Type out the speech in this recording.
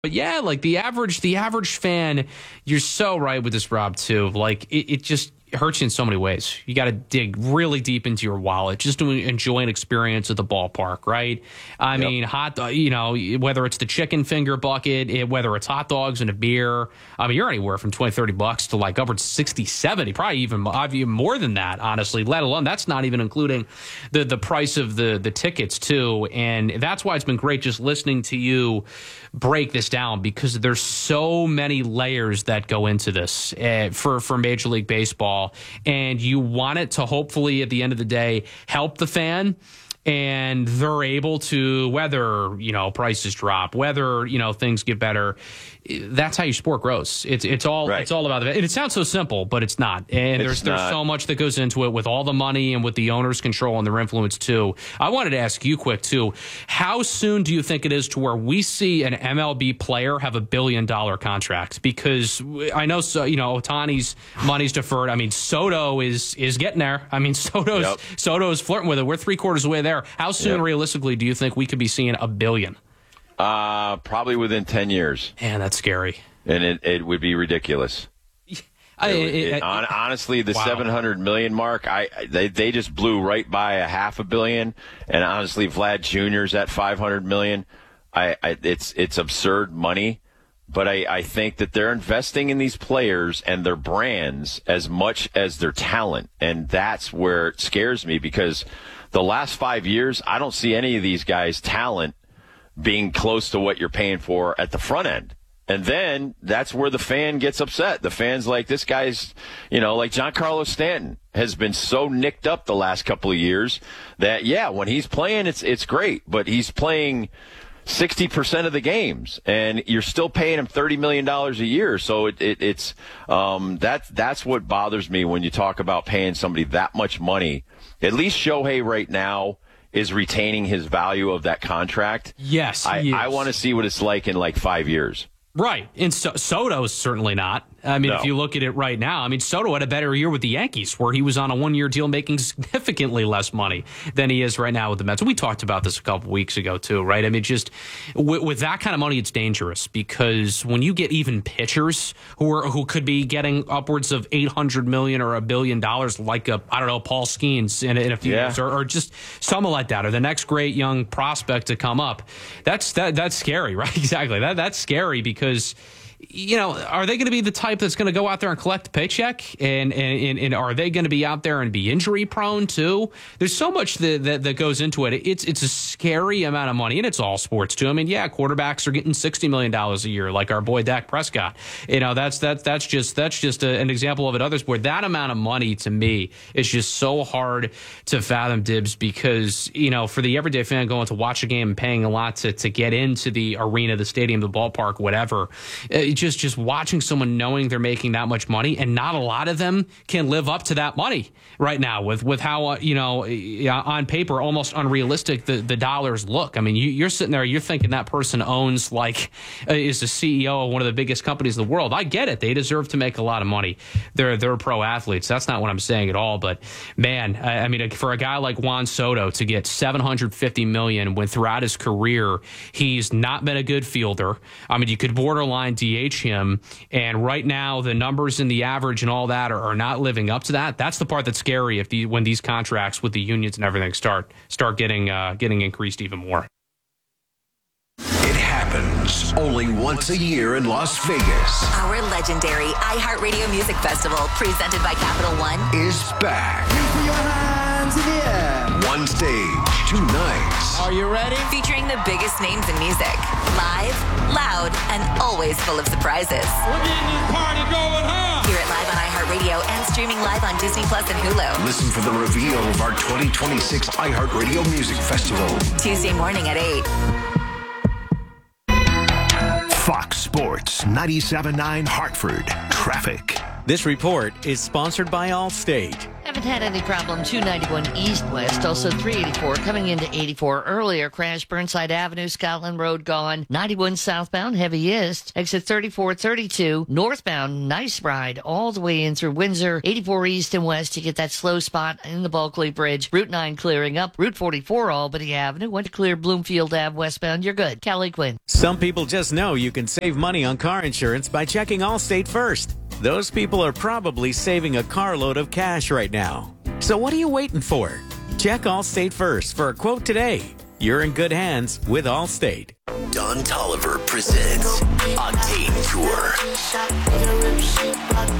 But yeah, like the average fan, you're so right with this, Rob, too. Like it just hurts you in so many ways. You got to dig really deep into your wallet just to enjoy an experience at the ballpark, right? I mean, whether it's the chicken finger bucket, whether it's hot dogs and a beer, I mean, you're anywhere from $20-$30 to like upwards 60-70, probably even more than that, honestly, let alone that's not even including the price of the tickets, too. And that's why it's been great just listening to you break this down, because there's so many layers that go into this for Major League Baseball. And you want it to hopefully, at the end of the day, help the fan. And they're able to, whether, prices drop, whether, things get better. That's how your sport grows. It's all about it. And it sounds so simple, but it's not. And there's so much that goes into it with all the money and with the owner's control and their influence too. I wanted to ask you quick too. How soon do you think it is to where we see an MLB player have $1 billion contract? Because I know, Ohtani's money's deferred. I mean, Soto is getting there. I mean, Soto's flirting with it. We're 3/4 away there. How soon, realistically, do you think we could be seeing $1 billion? Probably within 10 years. Man, that's scary. And it would be ridiculous. Honestly, the 700 million mark, they just blew right by $500 million. And honestly, Vlad Jr.'s at 500 million. It's absurd money. But I think that they're investing in these players and their brands as much as their talent. And that's where it scares me, because the last 5 years, I don't see any of these guys' talent being close to what you're paying for at the front end. And then that's where the fan gets upset. The fan's like, this guy's, like Giancarlo Stanton has been so nicked up the last couple of years that, when he's playing, it's great. But he's playing 60% of the games, and you're still paying him $30 million a year. So that's what bothers me when you talk about paying somebody that much money. At least Shohei right now is retaining his value of that contract. Yes, I want to see what it's like in like 5 years. Right. And Soto's certainly not. I mean, if you look at it right now, I mean, Soto had a better year with the Yankees, where he was on a one-year deal making significantly less money than he is right now with the Mets. We talked about this a couple weeks ago, too, right? I mean, just with that kind of money, it's dangerous, because when you get even pitchers who could be getting upwards of $800 million or $1 billion, like Paul Skeens in a few years, or just someone like that, or the next great young prospect to come up, that's scary, right? Exactly. That's scary, because are they going to be the type that's going to go out there and collect a paycheck? And are they going to be out there and be injury prone too? There's so much that goes into it. It's a scary amount of money, and it's all sports too. I mean, quarterbacks are getting $60 million a year, like our boy Dak Prescott. That's just an example of it. Other sport, that amount of money to me is just so hard to fathom, Dibs, because for the everyday fan going to watch a game and paying a lot to get into the arena, the stadium, the ballpark, whatever. Just watching someone knowing they're making that much money, and not a lot of them can live up to that money right now with how, on paper, almost unrealistic the dollars look. I mean, you're sitting there, you're thinking that person owns is the CEO of one of the biggest companies in the world. I get it. They deserve to make a lot of money. They're pro athletes. That's not what I'm saying at all. But man, I mean, for a guy like Juan Soto to get $750 million when throughout his career, he's not been a good fielder. I mean, you could borderline DH him, and right now the numbers in the average and all that are not living up to that. That's the part that's scary when these contracts with the unions and everything start getting increased even more. It happens only once a year in Las Vegas. Our legendary iHeartRadio Music Festival, presented by Capital One, is back. Put your hands in the air. One stage, 2 nights. Are you ready? Featuring the biggest names in music. Live, loud, and always full of surprises. We're getting this party going, huh? Hear it live on iHeartRadio and streaming live on Disney Plus and Hulu. Listen for the reveal of our 2026 iHeartRadio Music Festival. Tuesday morning at 8. Fox Sports 97.9 Hartford. Traffic. This report is sponsored by Allstate. Haven't had any problem. 291 east-west, also 384 coming into 84 earlier. Crash Burnside Avenue, Scotland Road gone. 91 southbound, heaviest. Exit 3432 northbound. Nice ride all the way in through Windsor. 84 east and west. You get that slow spot in the Bulkley Bridge. Route 9 clearing up. Route 44 Albany Avenue. Went to clear Bloomfield Ave westbound. You're good. Callie Quinn. Some people just know you can save money on car insurance by checking Allstate first. Those people are probably saving a carload of cash right now. So what are you waiting for? Check Allstate first for a quote today. You're in good hands with Allstate. Don Toliver presents Octane Tour.